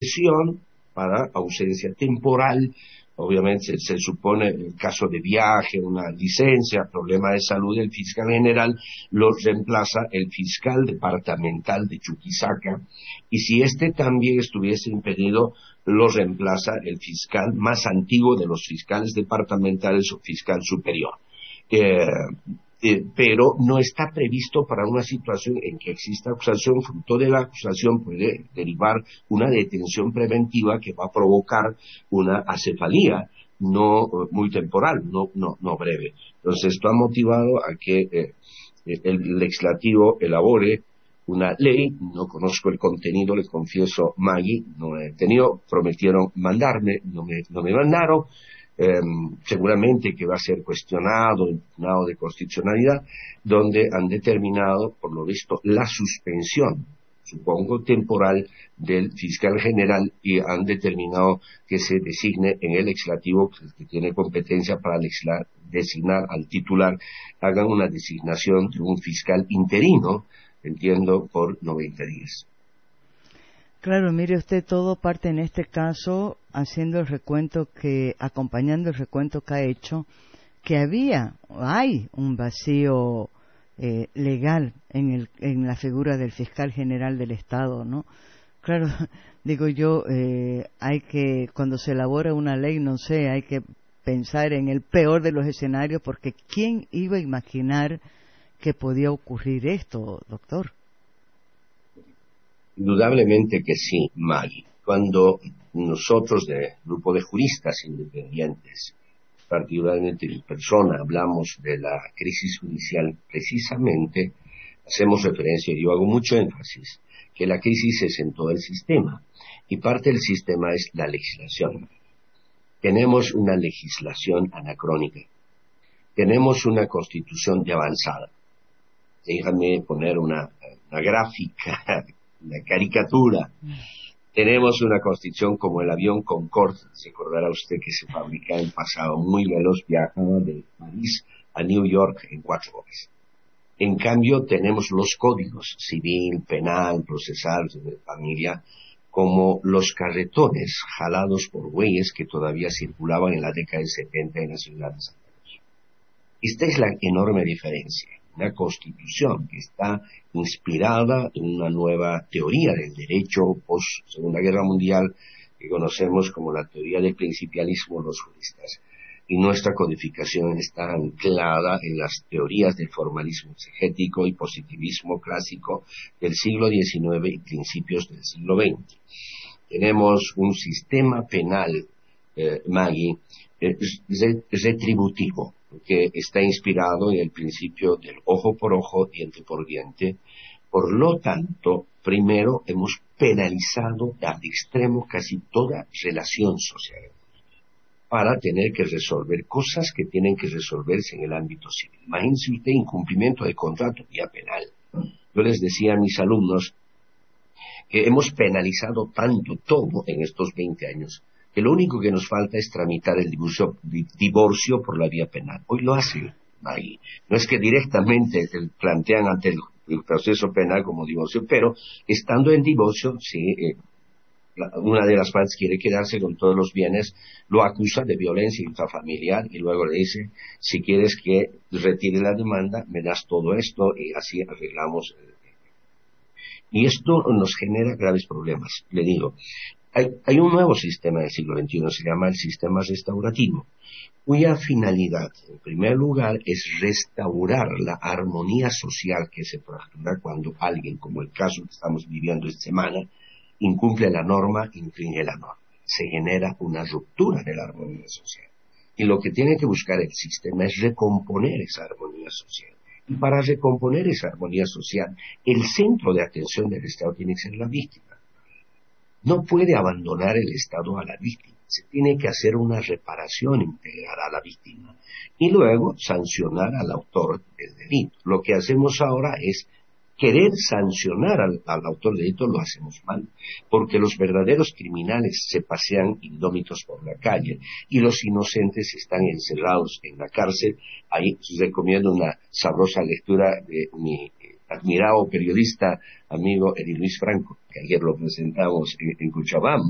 para ausencia temporal. Obviamente se supone el caso de viaje, una licencia, problema de salud, el fiscal general lo reemplaza el fiscal departamental de Chuquisaca, y si este también estuviese impedido, lo reemplaza el fiscal más antiguo de los fiscales departamentales o fiscal superior. Pero no está previsto para una situación en que exista acusación. Fruto de la acusación puede derivar una detención preventiva que va a provocar una acefalía no muy temporal, no breve. Entonces esto ha motivado a que el legislativo elabore una ley. No conozco el contenido, le confieso, Maggie, no he tenido, prometieron mandarme, no me mandaron. Seguramente que va a ser cuestionado, impugnado de constitucionalidad, donde han determinado, por lo visto, la suspensión, supongo temporal, del fiscal general, y han determinado que se designe en el legislativo, que tiene competencia para designar al titular, hagan una designación de un fiscal interino, entiendo, por 90 días. Claro, mire usted, todo parte en este caso acompañando el recuento que ha hecho, que hay un vacío legal en la figura del fiscal general del Estado, ¿no? Claro, digo yo, cuando se elabora una ley, no sé, hay que pensar en el peor de los escenarios, porque ¿quién iba a imaginar que podía ocurrir esto, doctor? Indudablemente que sí, Maggie. Cuando nosotros, del grupo de juristas independientes, particularmente mi persona, hablamos de la crisis judicial, precisamente hacemos referencia, y yo hago mucho énfasis, que la crisis es en todo el sistema, y parte del sistema es la legislación. Tenemos una legislación anacrónica, tenemos una constitución de avanzada. Déjame poner una gráfica, una caricatura. Tenemos una constitución como el avión Concorde, se acordará usted que se fabricaba en pasado muy veloz, viajaba de París a New York en 4 horas. En cambio tenemos los códigos civil, penal, procesal, de familia, como los carretones jalados por bueyes que todavía circulaban en la década del 70 en la ciudad de Santa Cruz. Esta es la enorme diferencia. Una constitución que está inspirada en una nueva teoría del derecho post Segunda Guerra Mundial, que conocemos como la teoría del principialismo de los juristas. Y nuestra codificación está anclada en las teorías del formalismo exegético y positivismo clásico del siglo XIX y principios del siglo XX. Tenemos un sistema penal, Maggie, retributivo, que está inspirado en el principio del ojo por ojo, diente por diente. Por lo tanto, primero hemos penalizado al extremo casi toda relación social, para tener que resolver cosas que tienen que resolverse en el ámbito civil. Imagínense usted incumplimiento de contrato vía penal. Yo les decía a mis alumnos que hemos penalizado tanto todo en estos 20 años, que lo único que nos falta es tramitar el divorcio por la vía penal. Hoy lo hacen ahí. No es que directamente plantean ante el proceso penal como divorcio, pero estando en divorcio, sí, una de las partes quiere quedarse con todos los bienes, lo acusa de violencia intrafamiliar y luego le dice, si quieres que retire la demanda, me das todo esto y así arreglamos. Y esto nos genera graves problemas. Le digo, hay un nuevo sistema del siglo XXI, se llama el sistema restaurativo, cuya finalidad, en primer lugar, es restaurar la armonía social que se fractura cuando alguien, como el caso que estamos viviendo esta semana, incumple la norma, infringe la norma. Se genera una ruptura de la armonía social. Y lo que tiene que buscar el sistema es recomponer esa armonía social. Y para recomponer esa armonía social, el centro de atención del Estado tiene que ser la víctima. No puede abandonar el Estado a la víctima. Se tiene que hacer una reparación integral a la víctima. Y luego sancionar al autor del delito. Lo que hacemos ahora es querer sancionar al autor del delito, lo hacemos mal, porque los verdaderos criminales se pasean indómitos por la calle y los inocentes están encerrados en la cárcel. Ahí recomiendo una sabrosa lectura de mi admirado periodista amigo Edi Luis Franco, que ayer lo presentamos en Cochabamba.